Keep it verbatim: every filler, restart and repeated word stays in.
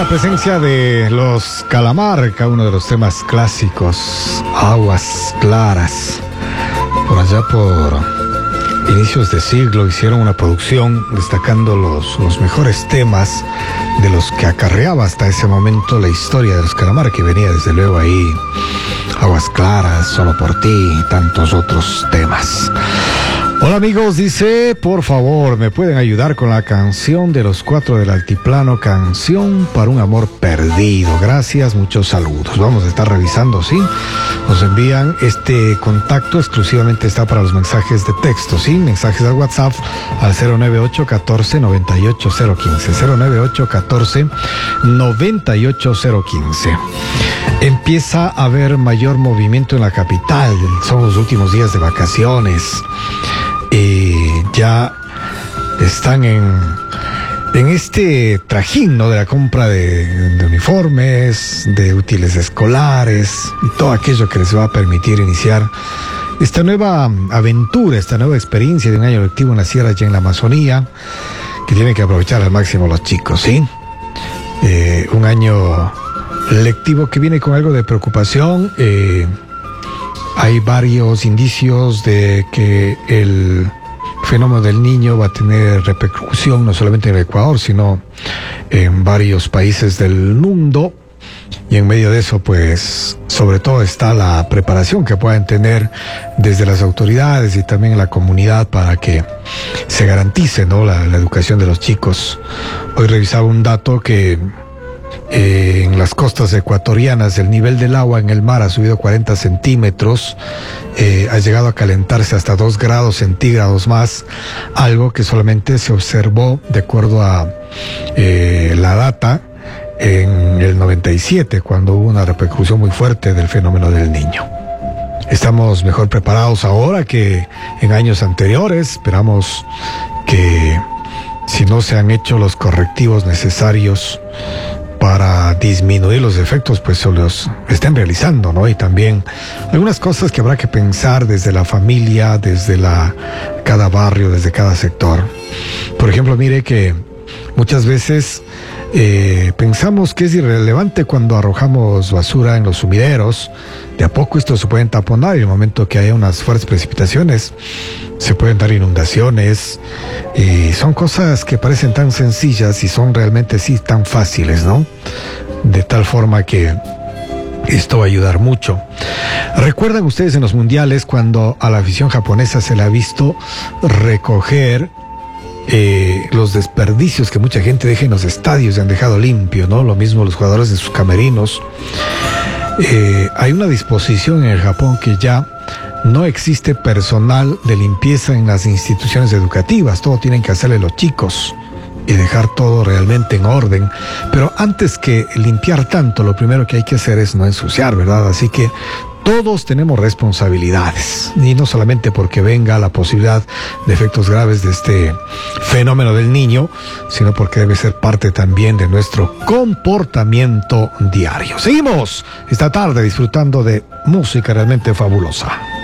la presencia de los Calamarca, uno de los temas clásicos, Aguas Claras. Por allá por inicios de siglo hicieron una producción destacando los, los mejores temas de los que acarreaba hasta ese momento la historia de los Calamarca, que venía desde luego ahí Aguas Claras, Solo por ti y tantos otros temas. Hola amigos, dice, por favor, ¿me pueden ayudar con la canción de los Cuatro del Altiplano? Canción para un amor perdido. Gracias, muchos saludos. Vamos a estar revisando, ¿sí? Nos envían este contacto, exclusivamente está para los mensajes de texto, ¿sí? Mensajes al WhatsApp al cero nueve ocho uno cuatro nueve ocho cero uno cinco, cero nueve ocho uno cuatro nueve ocho cero uno cinco. Empieza a haber mayor movimiento en la capital, son los últimos días de vacaciones. Eh, ya están en, en este trajín, ¿no?, de la compra de, de uniformes, de útiles escolares y todo aquello que les va a permitir iniciar esta nueva aventura, esta nueva experiencia de un año lectivo en la sierra y en la Amazonía, que tienen que aprovechar al máximo los chicos, ¿sí? Eh, un año lectivo que viene con algo de preocupación. eh, Hay varios indicios de que el fenómeno del Niño va a tener repercusión no solamente en el Ecuador, sino en varios países del mundo. Y en medio de eso, pues, sobre todo está la preparación que puedan tener desde las autoridades y también la comunidad para que se garantice, ¿no?, la, la educación de los chicos. Hoy revisaba un dato que Eh, en las costas ecuatorianas el nivel del agua en el mar ha subido cuarenta centímetros, eh, ha llegado a calentarse hasta dos grados centígrados más, algo que solamente se observó, de acuerdo a eh, la data, en el noventa y siete, cuando hubo una repercusión muy fuerte del fenómeno del Niño. Estamos mejor preparados ahora que en años anteriores. Esperamos que, si no se han hecho los correctivos necesarios para disminuir los efectos, pues se los estén realizando, ¿no? Y también algunas cosas que habrá que pensar desde la familia, desde la cada barrio, desde cada sector. Por ejemplo, mire que muchas veces eh, pensamos que es irrelevante cuando arrojamos basura en los sumideros. De a poco esto se pueden taponar y en el momento que haya unas fuertes precipitaciones se pueden dar inundaciones, y son cosas que parecen tan sencillas y son realmente sí tan fáciles, ¿no? De tal forma que esto va a ayudar mucho. ¿Recuerdan ustedes en los mundiales cuando a la afición japonesa se le ha visto recoger Eh, los desperdicios que mucha gente deja en los estadios y han dejado limpio, ¿no? Lo mismo los jugadores de sus camerinos. Eh, hay una disposición en el Japón que ya no existe personal de limpieza en las instituciones educativas, todo tienen que hacerle los chicos y dejar todo realmente en orden. Pero antes que limpiar tanto, lo primero que hay que hacer es no ensuciar, ¿verdad? Así que todos tenemos responsabilidades, y no solamente porque venga la posibilidad de efectos graves de este fenómeno del Niño, sino porque debe ser parte también de nuestro comportamiento diario. Seguimos esta tarde disfrutando de música realmente fabulosa.